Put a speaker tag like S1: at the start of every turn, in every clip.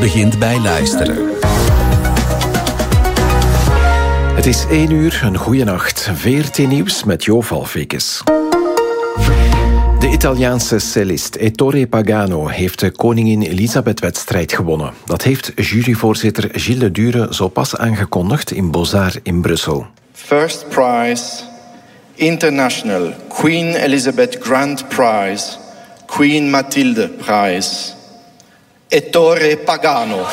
S1: begint bij luisteren.
S2: Het is 1 uur, een goeie nacht. VRT Nieuws met Jo Valfikes. De Italiaanse cellist Ettore Pagano heeft de Koningin Elisabeth-wedstrijd gewonnen. Dat heeft juryvoorzitter Gilles Le Dure zo pas aangekondigd in Beaux-Arts in Brussel.
S3: First prize, International Queen Elizabeth Grand Prize, Queen Mathilde Prize, Ettore Pagano.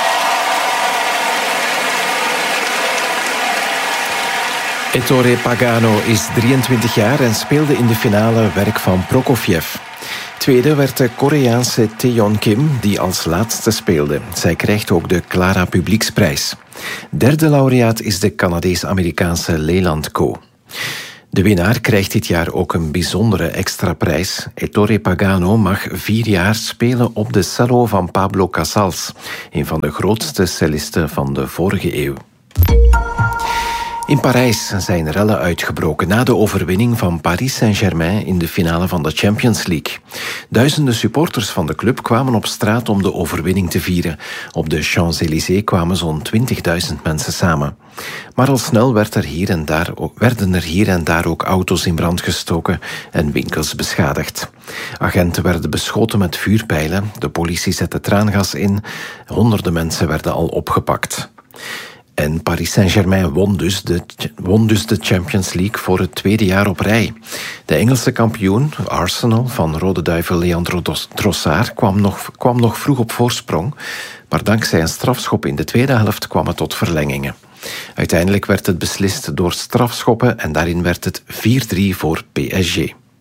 S2: Ettore Pagano is 23 jaar en speelde in de finale werk van Prokofjev. Tweede werd de Koreaanse Taeyeon Kim, die als laatste speelde. Zij krijgt ook de Clara Publieksprijs. Derde laureaat is de Canadees-Amerikaanse Leyland Co. De winnaar krijgt dit jaar ook een bijzondere extra prijs. Ettore Pagano mag 4 jaar spelen op de cello van Pablo Casals, een van de grootste cellisten van de vorige eeuw. In Parijs zijn rellen uitgebroken na de overwinning van Paris Saint-Germain in de finale van de Champions League. Duizenden supporters van de club kwamen op straat om de overwinning te vieren. Op de Champs-Élysées kwamen zo'n 20.000 mensen samen. Maar al snel werden er hier en daar ook auto's in brand gestoken en winkels beschadigd. Agenten werden beschoten met vuurpijlen, de politie zette traangas in, honderden mensen werden al opgepakt. En Paris Saint-Germain won dus de Champions League voor het 2e jaar op rij. De Engelse kampioen, Arsenal, van Rode Duivel Leandro Trossard, kwam nog vroeg op voorsprong, maar dankzij een strafschop in de tweede helft kwam het tot verlengingen. Uiteindelijk werd het beslist door strafschoppen en daarin werd het 4-3 voor PSG.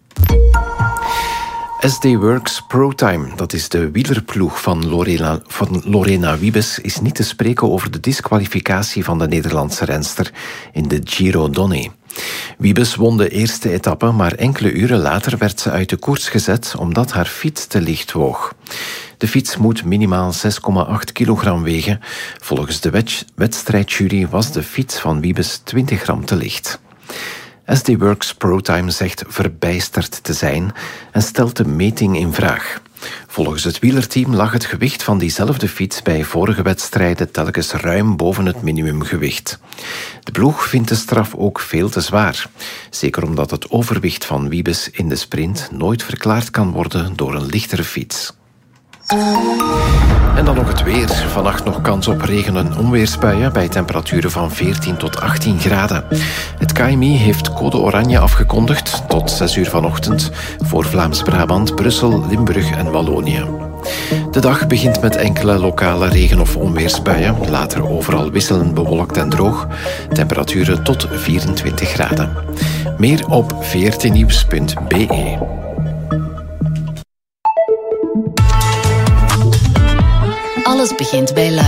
S2: SD Worx ProTime, dat is de wielerploeg van Lorena Wiebes, is niet te spreken over de disqualificatie van de Nederlandse renster in de Giro Donne. Wiebes won de eerste etappe, maar enkele uren later werd ze uit de koers gezet omdat haar fiets te licht woog. De fiets moet minimaal 6,8 kilogram wegen. Volgens de wedstrijdjury was de fiets van Wiebes 20 gram te licht. SD Worx ProTime zegt verbijsterd te zijn en stelt de meting in vraag. Volgens het wielerteam lag het gewicht van diezelfde fiets bij vorige wedstrijden telkens ruim boven het minimumgewicht. De ploeg vindt de straf ook veel te zwaar. Zeker omdat het overwicht van Wiebes in de sprint nooit verklaard kan worden door een lichtere fiets. En dan nog het weer. Vannacht nog kans op regen- en onweersbuien bij temperaturen van 14 tot 18 graden. Het KMI heeft code oranje afgekondigd tot 6 uur vanochtend voor Vlaams-Brabant, Brussel, Limburg en Wallonië. De dag begint met enkele lokale regen- of onweersbuien. Later overal wisselend bewolkt en droog. Temperaturen tot 24 graden. Meer op vrtnieuws.be.
S4: Alles begint bij